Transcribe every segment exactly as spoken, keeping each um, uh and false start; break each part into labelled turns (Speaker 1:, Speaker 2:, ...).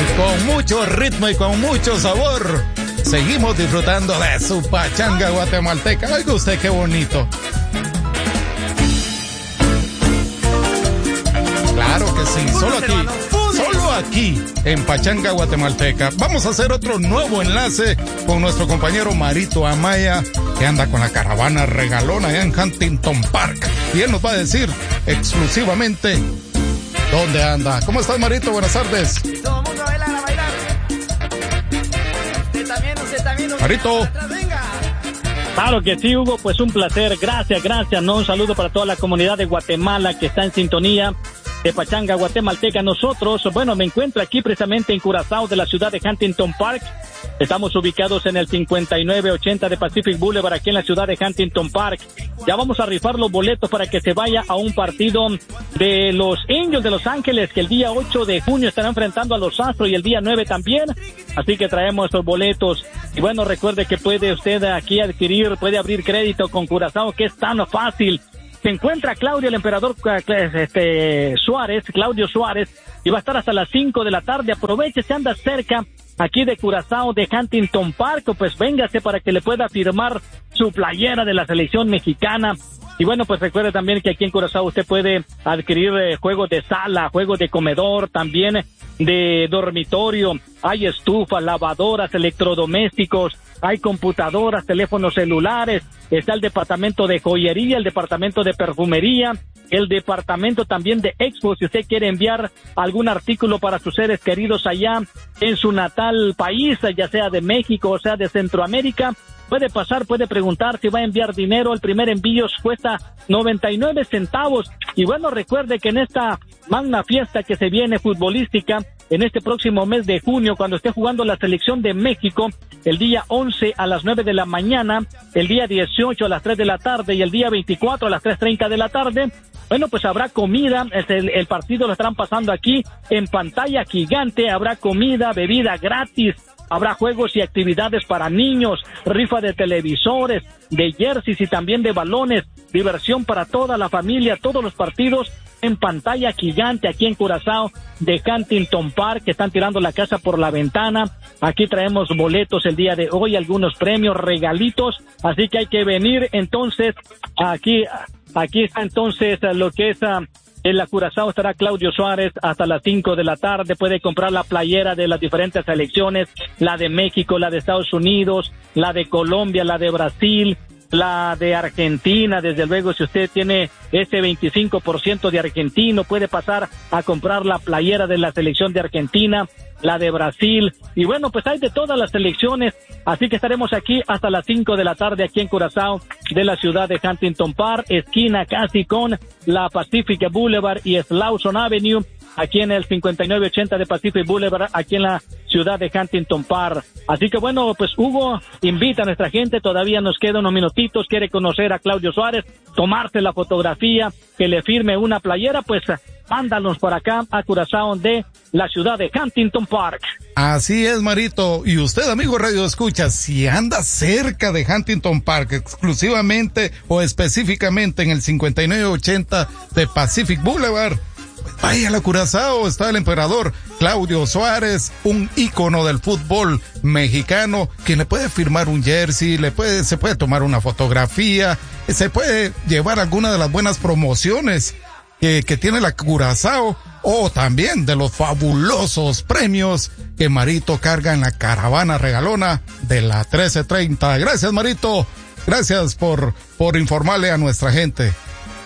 Speaker 1: Con mucho ritmo y con mucho sabor, seguimos disfrutando de su pachanga guatemalteca. Oiga usted qué bonito. Claro que sí, solo aquí, solo aquí en Pachanga Guatemalteca. Vamos a hacer otro nuevo enlace con nuestro compañero Marito Amaya, que anda con la caravana regalona allá en Huntington Park. Y él nos va a decir exclusivamente dónde anda. ¿Cómo estás, Marito? Buenas tardes.
Speaker 2: Todo el mundo a bailar, a bailar. Usted también, usted también. Usted
Speaker 1: Marito.
Speaker 2: atrás, venga.
Speaker 3: Claro que sí, Hugo, pues un placer. Gracias, gracias. ¿no? Un saludo para toda la comunidad de Guatemala que está en sintonía de Pachanga Guatemalteca. Nosotros, bueno, me encuentro aquí precisamente en Curazao de la ciudad de Huntington Park. Estamos ubicados en el cincuenta y nueve ochenta de Pacific Boulevard, aquí en la ciudad de Huntington Park. Ya vamos a rifar los boletos para que se vaya a un partido de los Angels de Los Ángeles, que el día ocho de junio estarán enfrentando a los Astros y el día nueve también. Así que traemos estos boletos. Y bueno, recuerde que puede usted aquí adquirir, puede abrir crédito con Curazao, que es tan fácil. Se encuentra Claudio, el emperador este, Suárez, Claudio Suárez, y va a estar hasta las cinco de la tarde. Aproveche, se anda cerca aquí de Curazao, de Huntington Park, pues véngase para que le pueda firmar su playera de la selección mexicana. Y bueno, pues recuerde también que aquí en Curazao usted puede adquirir eh, juegos de sala, juegos de comedor, también de dormitorio. Hay estufas, lavadoras, electrodomésticos, hay computadoras, teléfonos celulares, está el departamento de joyería, el departamento de perfumería, el departamento también de expo, si usted quiere enviar algún artículo para sus seres queridos allá en su natal país, ya sea de México o sea de Centroamérica. Puede pasar, puede preguntar si va a enviar dinero. El primer envío cuesta noventa y nueve centavos. Y bueno, recuerde que en esta magna fiesta que se viene futbolística, en este próximo mes de junio, cuando esté jugando la selección de México, el día once a las nueve de la mañana, el día dieciocho a las tres de la tarde y el día veinticuatro a las tres treinta de la tarde, bueno, pues habrá comida. El, el partido lo estarán pasando aquí en pantalla gigante. Habrá comida, bebida gratis. Habrá juegos y actividades para niños, rifa de televisores, de jerseys y también de balones, diversión para toda la familia, todos los partidos en pantalla gigante aquí en Curazao de Huntington Park, que están tirando la casa por la ventana. Aquí traemos boletos el día de hoy, algunos premios, regalitos, así que hay que venir. Entonces, aquí, aquí está entonces lo que es... Uh, En la Curazao estará Claudio Suárez hasta las cinco de la tarde. Puede comprar la playera de las diferentes selecciones, la de México, la de Estados Unidos, la de Colombia, la de Brasil, la de Argentina. Desde luego, si usted tiene ese veinticinco por ciento de argentino, puede pasar a comprar la playera de la selección de Argentina, la de Brasil, y bueno, pues hay de todas las selecciones, así que estaremos aquí hasta las cinco de la tarde aquí en Curazao de la ciudad de Huntington Park, esquina casi con la Pacific Boulevard y Slauson Avenue, aquí en el cincuenta y nueve ochenta de Pacific Boulevard, aquí en la ciudad de Huntington Park. Así que bueno, pues Hugo invita a nuestra gente, todavía nos quedan unos minutitos, quiere conocer a Claudio Suárez, tomarse la fotografía, que le firme una playera, pues mándanos por acá a Curazao de la ciudad de Huntington Park.
Speaker 1: Así es, Marito. Y usted, amigo Radio Escucha, si anda cerca de Huntington Park, exclusivamente o específicamente en el cincuenta y nueve ochenta de Pacific Boulevard, vaya a la Curazao, está el emperador Claudio Suárez, un ícono del fútbol mexicano, quien le puede firmar un jersey, le puede, se puede tomar una fotografía, se puede llevar alguna de las buenas promociones que, que tiene la Curazao, o también de los fabulosos premios que Marito carga en la caravana regalona de la trece treinta. Gracias, Marito. Gracias por, por informarle a nuestra gente.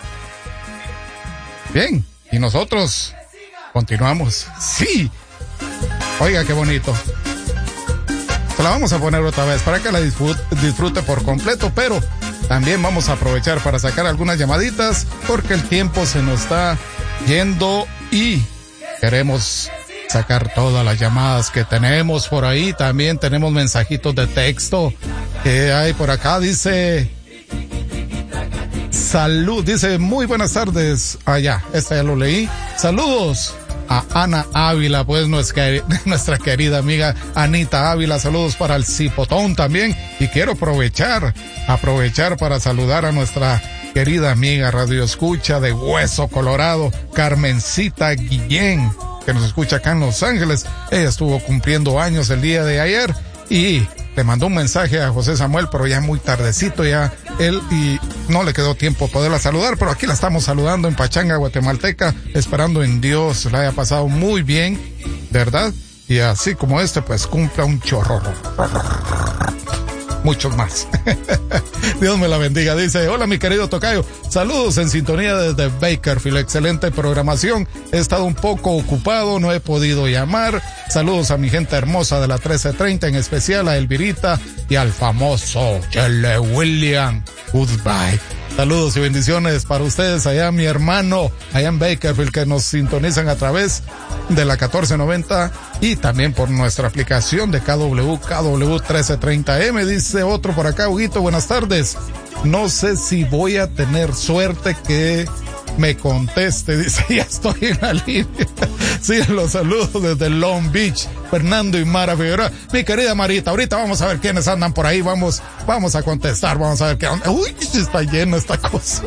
Speaker 1: Bien. Y nosotros continuamos. Sí. Oiga, qué bonito. Se la vamos a poner otra vez para que la disfrute, disfrute por completo, pero también vamos a aprovechar para sacar algunas llamaditas porque el tiempo se nos está yendo y queremos sacar todas las llamadas que tenemos por ahí. También tenemos mensajitos de texto que hay por acá. Dice... Salud, dice, muy buenas tardes. Allá, ah, este ya lo leí. Saludos a Ana Ávila, pues nuestra, nuestra querida amiga Anita Ávila. Saludos para el Cipotón también. Y quiero aprovechar, aprovechar para saludar a nuestra querida amiga Radio Escucha de Hueso Colorado, Carmencita Guillén. que nos escucha acá en Los Ángeles. Ella estuvo cumpliendo años el día de ayer y le mandó un mensaje a José Samuel, pero ya muy tardecito ya él, y no le quedó tiempo poderla saludar, pero aquí la estamos saludando en Pachanga Guatemalteca, esperando en Dios la haya pasado muy bien, ¿verdad? Y así como este, pues cumpla un chorro. Muchos más. Dios me la bendiga. Dice, hola mi querido tocayo, saludos en sintonía desde Bakersfield, excelente programación, he estado un poco ocupado, no he podido llamar, saludos a mi gente hermosa de la trece treinta, en especial a Elvirita y al famoso Chele William. Goodbye. Saludos y bendiciones para ustedes allá, mi hermano, allá en Bakersfield, que nos sintonizan a través de la catorce noventa y también por nuestra aplicación de K W, K W trece treinta M. Dice otro por acá, Huguito, buenas tardes. No sé si voy a tener suerte que me conteste, dice, ya estoy en la línea. Sí, los saludos desde Long Beach, Fernando y Mara Figueroa. Mi querida Marita, ahorita vamos a ver quiénes andan por ahí, vamos, vamos a contestar, vamos a ver qué onda. Uy, está llena esta cosa.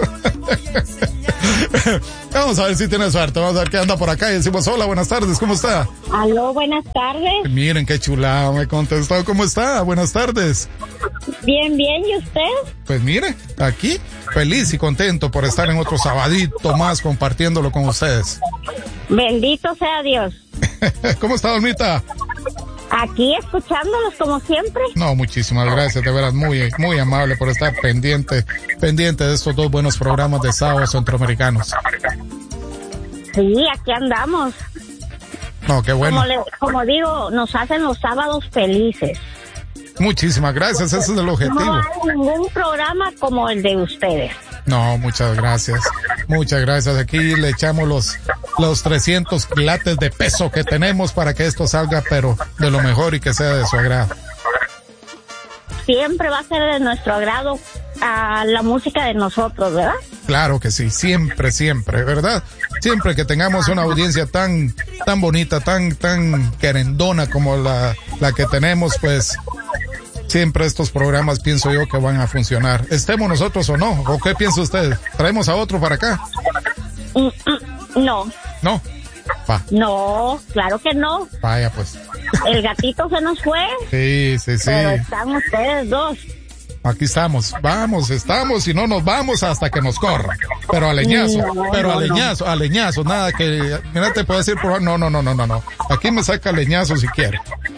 Speaker 1: Vamos a ver si tiene suerte, vamos a ver qué anda por acá y decimos, hola, buenas tardes, ¿cómo está?
Speaker 4: Aló, buenas tardes.
Speaker 1: Miren qué chulado, me contestó, ¿cómo está? Buenas tardes.
Speaker 4: Bien, bien, ¿y usted?
Speaker 1: Pues mire, aquí, feliz y contento por estar en otro sabadito más compartiéndolo con ustedes.
Speaker 4: Bendito sea Dios.
Speaker 1: ¿Cómo está, Dolmita?
Speaker 4: Aquí escuchándolos como siempre.
Speaker 1: No, muchísimas gracias, de veras, muy, muy amable por estar pendiente, pendiente de estos dos buenos programas de sábados centroamericanos.
Speaker 4: Sí, aquí andamos.
Speaker 1: No, qué bueno.
Speaker 4: Como, le, como digo, nos hacen los sábados felices.
Speaker 1: Muchísimas gracias, ese es el objetivo.
Speaker 4: No hay ningún programa como el de ustedes.
Speaker 1: No, muchas gracias, muchas gracias. Aquí le echamos los, los trescientos lates de peso que tenemos para que esto salga, pero de lo mejor y que sea de su agrado.
Speaker 4: Siempre va a ser de nuestro agrado a la música de nosotros, ¿verdad?
Speaker 1: Claro que sí, siempre, siempre, ¿verdad? Siempre que tengamos una audiencia tan, tan bonita, tan, tan querendona como la, la que tenemos, pues siempre estos programas pienso yo que van a funcionar. Estemos nosotros o no, ¿o qué piensa usted? ¿Traemos a otro para acá?
Speaker 4: Mm, mm, no.
Speaker 1: ¿No? Va.
Speaker 4: No, claro que no.
Speaker 1: Vaya pues.
Speaker 4: El gatito se nos fue.
Speaker 1: Sí, sí, sí.
Speaker 4: Pero están ustedes dos.
Speaker 1: Aquí estamos, vamos, estamos y no nos vamos hasta que nos corra. Pero a leñazo,
Speaker 4: no,
Speaker 1: pero
Speaker 4: no,
Speaker 1: a leñazo, no. a leñazo, nada que, mira, te puedo decir, por no, no, no, no, no, no. Aquí me saca leñazo si quiere.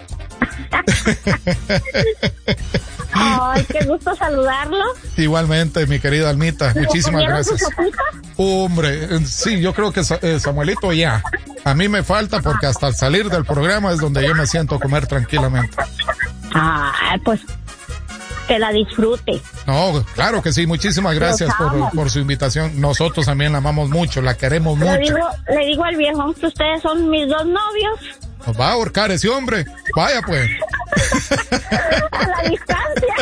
Speaker 4: Ay, qué gusto saludarlo.
Speaker 1: Igualmente, mi querida Almita, muchísimas gracias. Hombre, sí, yo creo que eh, Samuelito ya. A mí me falta porque hasta al salir del programa es donde yo me siento a comer tranquilamente.
Speaker 4: Ah, pues que la disfrute.
Speaker 1: No, claro que sí, muchísimas gracias por, por su invitación. Nosotros también la amamos mucho, la queremos
Speaker 4: le
Speaker 1: mucho.
Speaker 4: Digo, le digo al viejo que ustedes son mis dos novios.
Speaker 1: Nos va a ahorcar ese hombre. Vaya pues.
Speaker 4: A la distancia.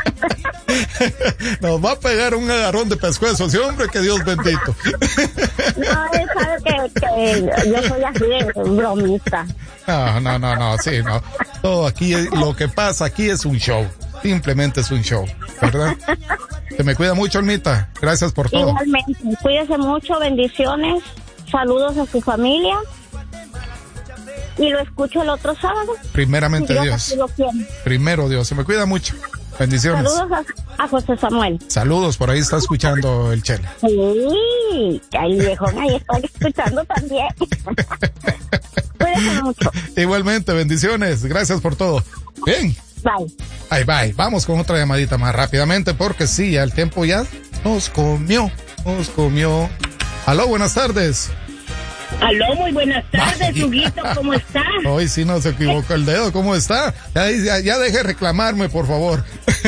Speaker 1: Nos va a pegar un agarrón de pescuezo ese hombre, que Dios bendito.
Speaker 4: No, él sabe que, que yo soy así de bromista.
Speaker 1: No, no, no, no, sí, no. Todo aquí, lo que pasa aquí es un show. Simplemente es un show, ¿verdad? Se me cuida mucho, Almita. Gracias por todo.
Speaker 4: Igualmente, cuídese mucho, bendiciones, saludos a su familia. Y lo escucho el otro sábado.
Speaker 1: Primeramente
Speaker 4: Dios.
Speaker 1: Dios.
Speaker 4: Dios.
Speaker 1: Primero Dios. Se me cuida mucho. Bendiciones.
Speaker 4: Saludos a, a José Samuel.
Speaker 1: Saludos, por ahí está escuchando el Chele.
Speaker 4: Sí, el viejón ahí está escuchando también. Cuídese mucho.
Speaker 1: Igualmente, bendiciones. Gracias por todo. Bien.
Speaker 4: Bye.
Speaker 1: Bye, bye. Vamos con otra llamadita más rápidamente porque sí, el tiempo ya nos comió. Nos comió. Aló, buenas tardes.
Speaker 5: Aló, muy buenas tardes, Huguito, ¿cómo está?
Speaker 1: Hoy sí no se equivocó el dedo, ¿cómo está? Ya, ya, ya deje de reclamarme, por favor.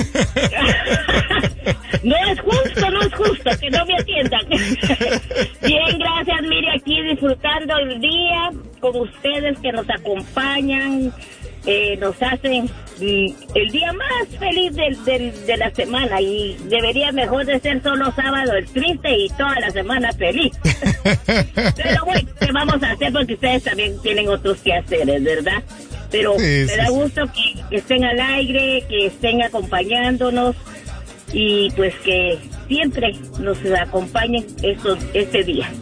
Speaker 5: No es justo, no es justo, que no me atiendan. Bien, gracias, mire, aquí disfrutando el día con ustedes que nos acompañan, eh, nos hacen mm, el día más feliz del, del, de la semana, y debería mejor de ser solo sábado el triste y toda la semana feliz. Pero bueno, ¿qué vamos a hacer? Porque ustedes también tienen otros quehaceres, ¿verdad? Pero
Speaker 1: sí,
Speaker 5: me
Speaker 1: sí,
Speaker 5: da
Speaker 1: sí.
Speaker 5: gusto que, que estén al aire, que estén acompañándonos y pues que siempre nos acompañen estos, este día.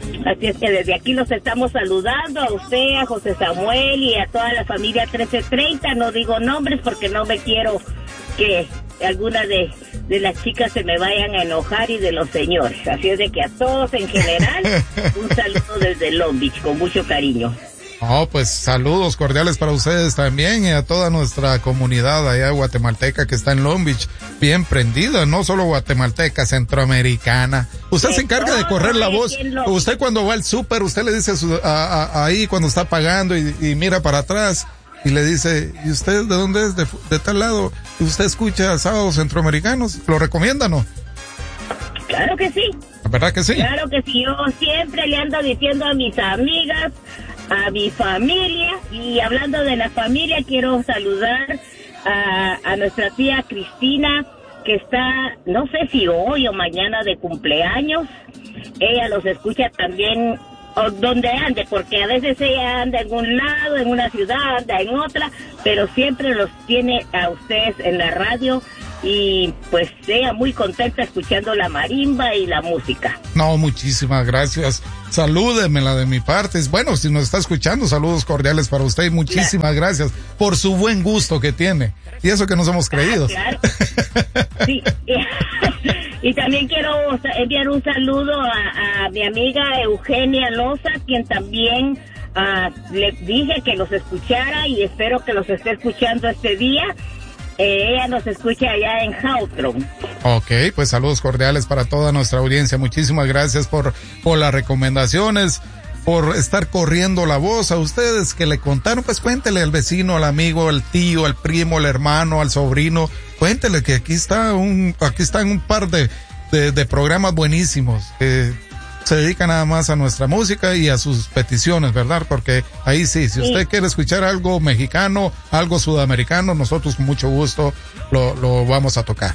Speaker 5: Así es que desde aquí los estamos saludando a usted, a José Samuel y a toda la familia trece treinta. No digo nombres porque no me quiero que alguna de, de las chicas se me vayan a enojar y de los señores. Así es de que a todos en general, un saludo desde Long Beach con mucho cariño.
Speaker 1: Oh, pues saludos cordiales para ustedes también y a toda nuestra comunidad allá guatemalteca que está en Long Beach, bien prendida, no solo guatemalteca, centroamericana. Usted se encarga de correr la voz. Usted cuando va al súper, usted le dice a su, a, a, ahí cuando está pagando y, y mira para atrás y le dice, ¿y usted de dónde es? De, de tal lado. ¿Usted escucha Sábados Centroamericanos? ¿Lo recomienda, no?
Speaker 5: Claro que sí.
Speaker 1: ¿Verdad que sí?
Speaker 5: Claro que sí. Yo siempre le ando diciendo a mis amigas, a mi familia, y hablando de la familia, quiero saludar a, a nuestra tía Cristina, que está, no sé si hoy o mañana de cumpleaños. Ella los escucha también o donde ande, porque a veces ella anda en un lado, en una ciudad, anda en otra, pero siempre los tiene a ustedes en la radio. Y pues ella muy contenta escuchando la marimba y la música.
Speaker 1: No, muchísimas gracias. Salúdemela de mi parte. Bueno, si nos está escuchando, saludos cordiales para usted y muchísimas claro. gracias por su buen gusto que tiene. Y eso que nos hemos creído. Ah, claro.
Speaker 5: Sí. Y también quiero enviar un saludo a, a mi amiga Eugenia Loza, quien también uh, le dije que los escuchara y espero que los esté escuchando este día. Eh, ella nos escucha allá en Hawthorne.
Speaker 1: Ok, pues saludos cordiales para toda nuestra audiencia. Muchísimas gracias por, por las recomendaciones, por estar corriendo la voz a ustedes que le contaron. Pues cuéntele al vecino, al amigo, al tío, al primo, al hermano, al sobrino. Cuéntele que aquí está un, aquí están un par de, de, de programas buenísimos que se dedican nada más a nuestra música y a sus peticiones, ¿verdad? Porque ahí sí, si usted sí. quiere escuchar algo mexicano, algo sudamericano, nosotros con mucho gusto lo, lo vamos a tocar.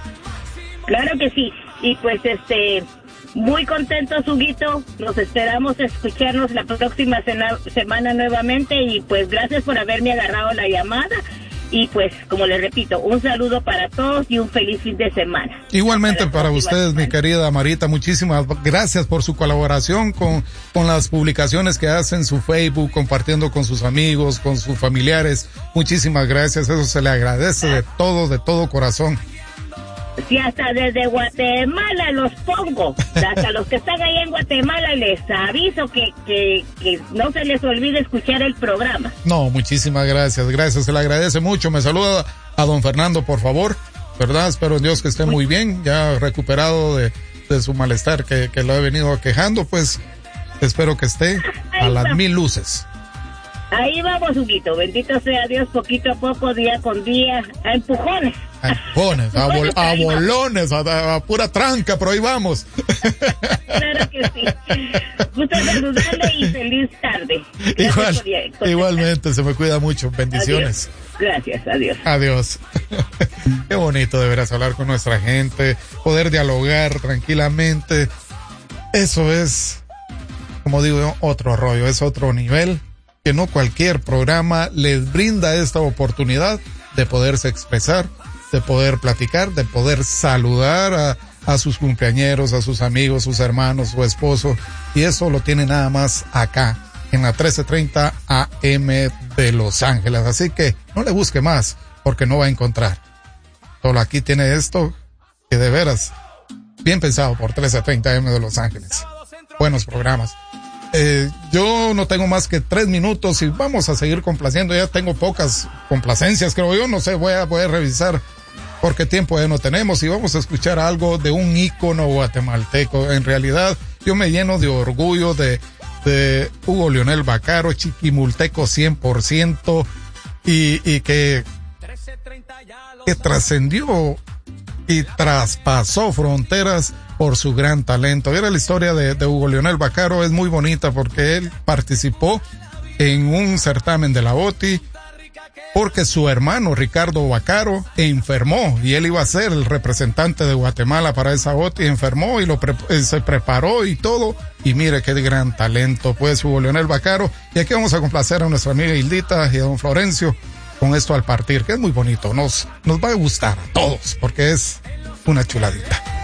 Speaker 5: Claro que sí. Y pues este, muy contentos, Huguito. Nos esperamos escucharnos la próxima cena, semana nuevamente y pues gracias por haberme agarrado la llamada. Y pues, como les repito, un saludo para todos y un feliz fin de semana.
Speaker 1: Igualmente para, para ustedes, semana. Mi querida Marita, muchísimas gracias por su colaboración con, con las publicaciones que hacen en su Facebook, compartiendo con sus amigos, con sus familiares. Muchísimas gracias, eso se le agradece de todo, de todo corazón.
Speaker 5: Sí, hasta desde Guatemala los pongo, hasta los que están ahí en Guatemala les aviso que, que, que no se les olvide escuchar el programa.
Speaker 1: No, muchísimas gracias, gracias, se le agradece mucho. Me saluda a don Fernando, por favor, ¿verdad? Espero en Dios que esté muy bien, ya recuperado de, de su malestar que, que lo he venido quejando, pues espero que esté a las mil luces.
Speaker 5: Ahí vamos, Huguito, bendito sea Dios, poquito a poco, día con día, a empujones.
Speaker 1: A empujones, a, bol, a bolones, a, a pura tranca, pero ahí vamos.
Speaker 5: Claro que sí. Gusto saludarle y feliz tarde.
Speaker 1: Igual, por, igualmente, se me cuida mucho, bendiciones.
Speaker 5: Adiós. Gracias, adiós.
Speaker 1: Adiós. Qué bonito de veras hablar con nuestra gente, poder dialogar tranquilamente. Eso es, como digo, otro rollo, es otro nivel. Que no cualquier programa les brinda esta oportunidad de poderse expresar, de poder platicar, de poder saludar a, a sus cumpleañeros, a sus amigos, sus hermanos, su esposo. Y eso lo tiene nada más acá, en la trece treinta A M de Los Ángeles. Así que no le busque más, porque no va a encontrar. Solo aquí tiene esto, que de veras, bien pensado por trece treinta A M de Los Ángeles. Buenos programas. Eh, yo no tengo más que tres minutos y vamos a seguir complaciendo. Ya tengo pocas complacencias, creo yo. No sé, voy a, voy a revisar por qué tiempo ya no tenemos y vamos a escuchar algo de un ícono guatemalteco. En realidad, yo me lleno de orgullo de, de Hugo Leonel Vaccaro, chiquimulteco cien por ciento y, y que, que trascendió y traspasó fronteras por su gran talento. Era la historia de, de Hugo Leonel Vaccaro, es muy bonita porque él participó en un certamen de la O T I porque su hermano Ricardo Vaccaro enfermó y él iba a ser el representante de Guatemala para esa O T I, enfermó y lo pre- se preparó y todo, y mire qué gran talento pues Hugo Leonel Vaccaro. Y aquí vamos a complacer a nuestra amiga Hildita y a don Florencio con esto al partir, que es muy bonito, nos, nos va a gustar a todos porque es una chuladita.